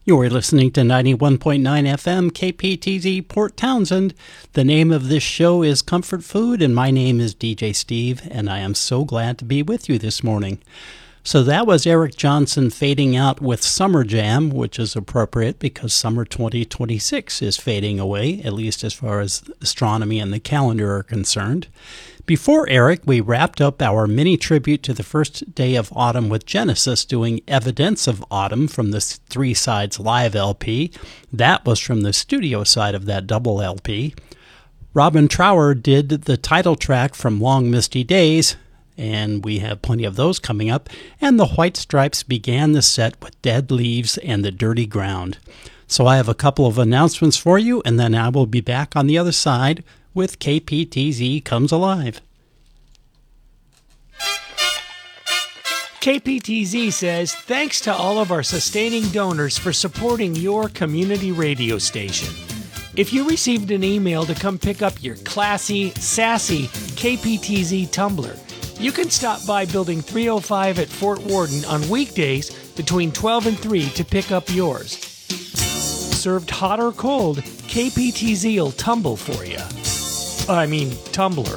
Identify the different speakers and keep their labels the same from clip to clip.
Speaker 1: You're listening to 91.9 FM KPTZ Port Townsend. The name of this show is Comfort Food, and my name is DJ Steve, and I am so glad to be with you this morning. So that was Eric Johnson fading out with Summer Jam, which is appropriate because summer 2026 is fading away, at least as far as astronomy and the calendar are concerned. Before Eric, we wrapped up our mini tribute to the first day of autumn with Genesis doing Evidence of Autumn from the Three Sides Live LP. That was from the studio side of that double LP. Robin Trower did the title track from Long Misty Days, and we have plenty of those coming up. And the White Stripes began the set with Dead Leaves and the Dirty Ground. So I have a couple of announcements for you, and then I will be back on the other side with KPTZ Comes Alive.
Speaker 2: KPTZ says thanks to all of our sustaining donors for supporting your community radio station. If you received an email to come pick up your classy, sassy KPTZ tumbler, you can stop by Building 305 at Fort Worden on weekdays between 12 and 3 to pick up yours. Served hot or cold, KPTZ will tumble for you. Tumbler.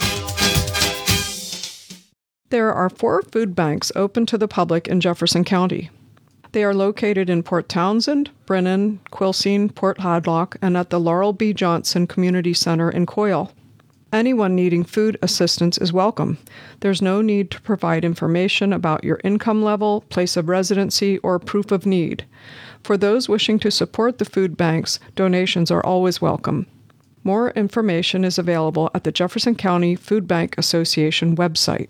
Speaker 3: There are 4 food banks open to the public in Jefferson County. They are located in Port Townsend, Brennan, Quilcene, Port Hadlock, and at the Laurel B. Johnson Community Center in Coyle. Anyone needing food assistance is welcome. There's no need to provide information about your income level, place of residency, or proof of need. For those wishing to support the food banks, donations are always welcome. More information is available at the Jefferson County Food Bank Association website.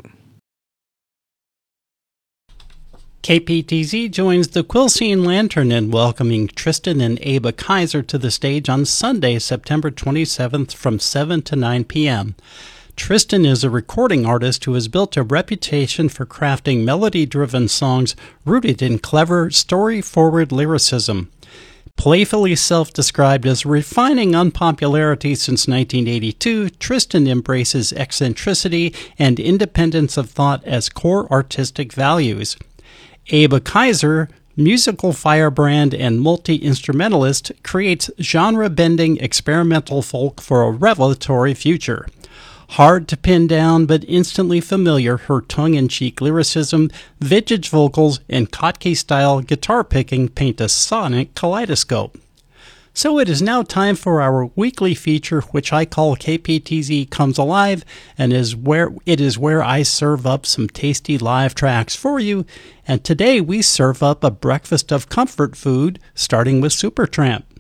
Speaker 1: KPTZ joins the Quilcene Lantern in welcoming Tristan and Ava Kaiser to the stage on Sunday, September 27th from 7 to 9 p.m. Tristan is a recording artist who has built a reputation for crafting melody-driven songs rooted in clever, story-forward lyricism. Playfully self-described as refining unpopularity since 1982, Tristan embraces eccentricity and independence of thought as core artistic values. Ava Kaiser, musical firebrand and multi-instrumentalist, creates genre-bending experimental folk for a revelatory future. Hard to pin down but instantly familiar, her tongue-in-cheek lyricism, vintage vocals, and Kottke-style guitar picking paint a sonic kaleidoscope. So it is now time for our weekly feature, which I call KPTZ Comes Alive, and it is where I serve up some tasty live tracks for you. And today we serve up a breakfast of comfort food, starting with Supertramp.